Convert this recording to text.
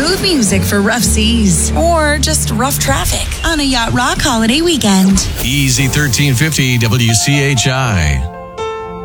smooth music for rough seas or just rough traffic on a Yacht Rock holiday weekend. Easy 1350 WCHI.